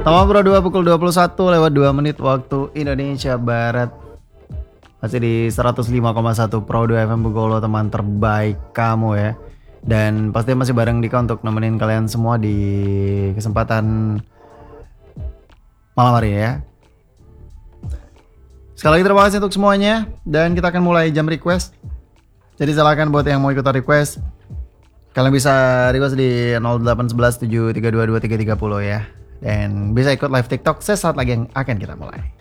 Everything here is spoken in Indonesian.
Tama Pro 2 pukul 21 lewat 2 menit waktu Indonesia Barat. Masih di 105,1 Pro 2 FM Bogolo, teman terbaik kamu ya. Dan pasti masih bareng Dika untuk nemenin kalian semua di kesempatan malam hari ya. Sekali lagi terima kasih untuk semuanya. Dan kita akan mulai jam request. Jadi silakan buat yang mau ikutan request, kalian bisa request di 0811 732 2330 ya. Dan bisa ikut live TikTok sesaat lagi yang akan kita mulai.